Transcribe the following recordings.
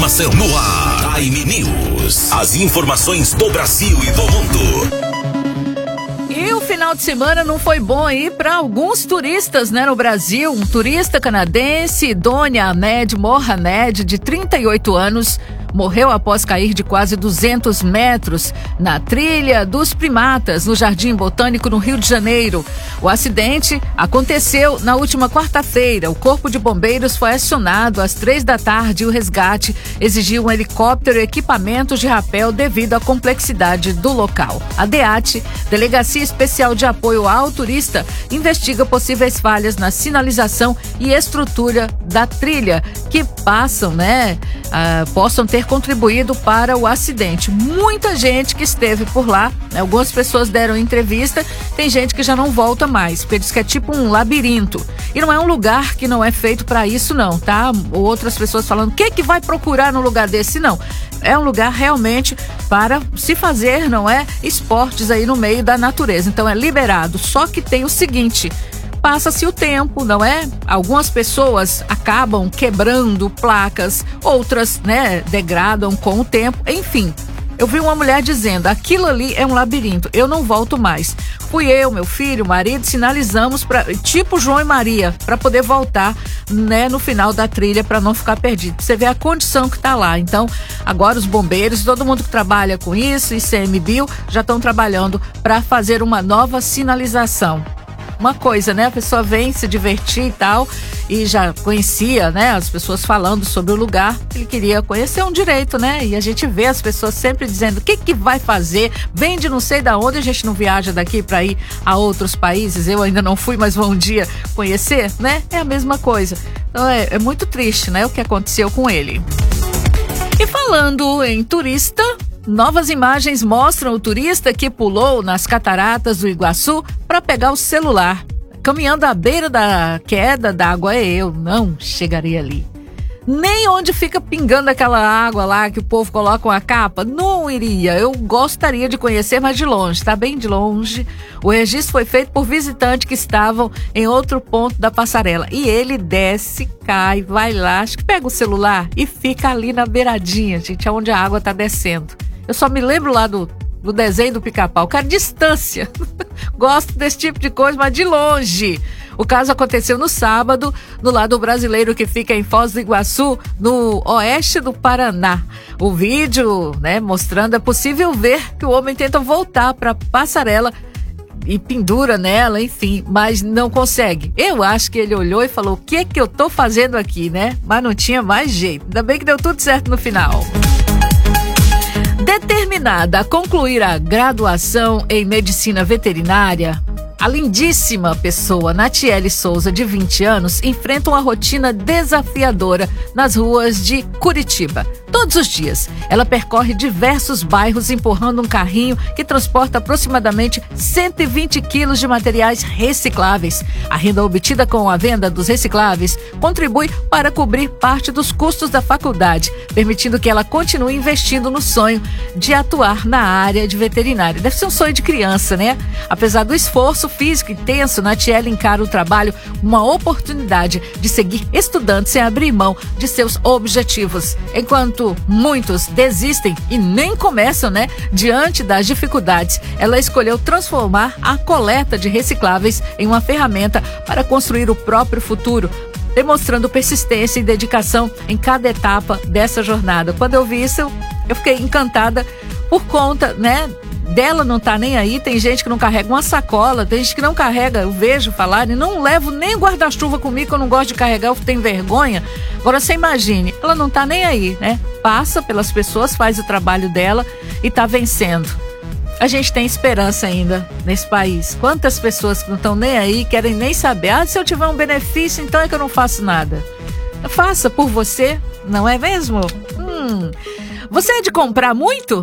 informação no ar. Time News. As informações do Brasil e do mundo. E o final de semana não foi bom aí para alguns turistas, né, no Brasil. Um turista canadense, Donia Ahmed Mohamed, de 38 anos, morreu após cair de quase 200 metros na trilha dos primatas, no Jardim Botânico, no Rio de Janeiro. O acidente aconteceu na última quarta-feira. O Corpo de Bombeiros foi acionado às 3 da tarde e o resgate exigiu um helicóptero e equipamentos de rapel devido à complexidade do local. A DEAT, Delegacia Especial de Apoio ao Turista, investiga possíveis falhas na sinalização e estrutura da trilha que possam ter contribuído para o acidente. Muita gente que esteve por lá, né? Algumas pessoas deram entrevista, tem gente que já não volta mais, porque diz que é tipo um labirinto. E não é um lugar que não é feito para isso não, tá? Outras pessoas falando, o que vai procurar no lugar desse? Não, é um lugar realmente para se fazer, não é? Esportes aí no meio da natureza, então é liberado, só que tem o seguinte... Passa-se o tempo, não é? Algumas pessoas acabam quebrando placas, outras, né, degradam com o tempo, enfim. Eu vi uma mulher dizendo, aquilo ali é um labirinto, eu não volto mais. Fui eu, meu filho, marido, sinalizamos, tipo João e Maria, para poder voltar, né, no final da trilha, para não ficar perdido. Você vê a condição que está lá. Então, agora os bombeiros, todo mundo que trabalha com isso, ICMBio, já estão trabalhando para fazer uma nova sinalização. Uma coisa, né? A pessoa vem se divertir e tal, e já conhecia, né? As pessoas falando sobre o lugar, ele queria conhecer um direito, né? E a gente vê as pessoas sempre dizendo o que vai fazer, vem de não sei da onde, a gente não viaja daqui para ir a outros países, eu ainda não fui, mas vou um dia conhecer, né? É a mesma coisa. Então é muito triste, né? O que aconteceu com ele. E falando em turista... Novas imagens mostram o turista que pulou nas cataratas do Iguaçu para pegar o celular. Caminhando à beira da queda d'água, eu não chegaria ali. Nem onde fica pingando aquela água lá que o povo coloca uma capa, não iria. Eu gostaria de conhecer, mas de longe, tá bem de longe. O registro foi feito por visitantes que estavam em outro ponto da passarela. E ele desce, cai, vai lá, acho que pega o celular e fica ali na beiradinha, gente, onde a água tá descendo. Eu só me lembro lá do desenho do Pica-Pau, quero distância. Gosto desse tipo de coisa, mas de longe. O caso aconteceu no sábado, no lado brasileiro que fica em Foz do Iguaçu, no oeste do Paraná. O vídeo, né, mostrando, é possível ver que o homem tenta voltar para a passarela e pendura nela, enfim, mas não consegue. Eu acho que ele olhou e falou, o que eu tô fazendo aqui, né? Mas não tinha mais jeito. Ainda bem que deu tudo certo no final. Determinada a concluir a graduação em medicina veterinária, a lindíssima pessoa Natiele Souza, de 20 anos, enfrenta uma rotina desafiadora nas ruas de Curitiba. Todos os dias, ela percorre diversos bairros empurrando um carrinho que transporta aproximadamente 120 quilos de materiais recicláveis. A renda obtida com a venda dos recicláveis contribui para cobrir parte dos custos da faculdade, permitindo que ela continue investindo no sonho de atuar na área de veterinária. Deve ser um sonho de criança, né? Apesar do esforço físico intenso, Natiele encara o trabalho como uma oportunidade de seguir estudando sem abrir mão de seus objetivos. Enquanto muitos desistem e nem começam, né? Diante das dificuldades, ela escolheu transformar a coleta de recicláveis em uma ferramenta para construir o próprio futuro, demonstrando persistência e dedicação em cada etapa dessa jornada. Quando eu vi isso, eu fiquei encantada por conta, né? Dela não tá nem aí, tem gente que não carrega uma sacola, tem gente que não carrega, eu vejo falarem, não levo nem guarda-chuva comigo, que eu não gosto de carregar, eu tenho vergonha. Agora você imagine, ela não tá nem aí, né? Passa pelas pessoas, faz o trabalho dela e tá vencendo. A gente tem esperança ainda nesse país. Quantas pessoas que não estão nem aí, querem nem saber, se eu tiver um benefício, então é que eu não faço nada. Faça por você, não é mesmo? Você é de comprar muito?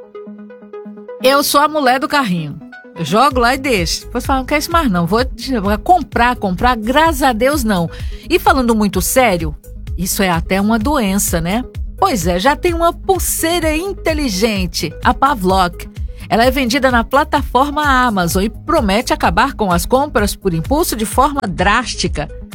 Eu sou a mulher do carrinho. Eu jogo lá e deixo. Depois falo, não quero isso mais não. Vou comprar, graças a Deus não. E falando muito sério, isso é até uma doença, né? Pois é, já tem uma pulseira inteligente, a Pavlok. Ela é vendida na plataforma Amazon e promete acabar com as compras por impulso de forma drástica.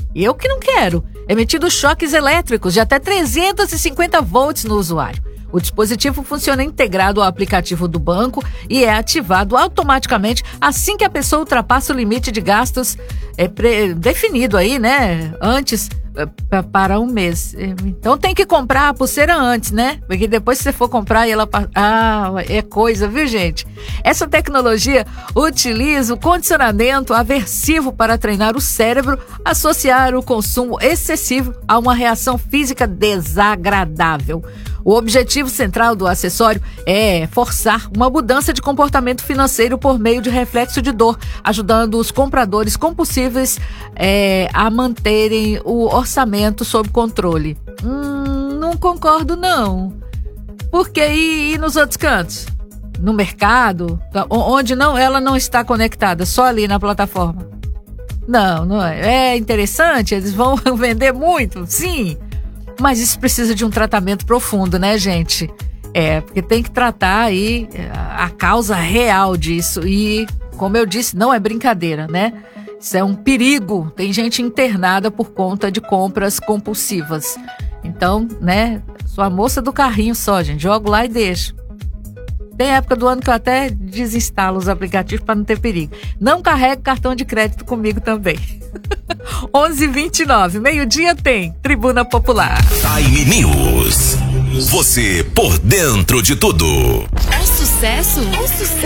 Eu que não quero. Emitindo choques elétricos de até 350 volts no usuário. O dispositivo funciona integrado ao aplicativo do banco e é ativado automaticamente assim que a pessoa ultrapassa o limite de gastos definido aí, né? Antes, para um mês. Então tem que comprar a pulseira antes, né? Porque depois se você for comprar e ela... é coisa, viu, gente? Essa tecnologia utiliza o condicionamento aversivo para treinar o cérebro, associar o consumo excessivo a uma reação física desagradável. O objetivo central do acessório é forçar uma mudança de comportamento financeiro por meio de reflexo de dor, ajudando os compradores compulsivos a manterem o orçamento sob controle. Não concordo, não. Porque e nos outros cantos? No mercado, onde ela não está conectada, só ali na plataforma? Não é. É interessante, eles vão vender muito, sim. Mas isso precisa de um tratamento profundo, né, gente? Porque tem que tratar aí a causa real disso. E, como eu disse, não é brincadeira, né? Isso é um perigo. Tem gente internada por conta de compras compulsivas. Então, né, sou a moça do carrinho só, gente. Jogo lá e deixo. Tem época do ano que eu até desinstalo os aplicativos para não ter perigo. Não carrego cartão de crédito comigo também. 11h29, meio-dia tem Tribuna Popular. Time News. Você por dentro de tudo. É sucesso? É sucesso.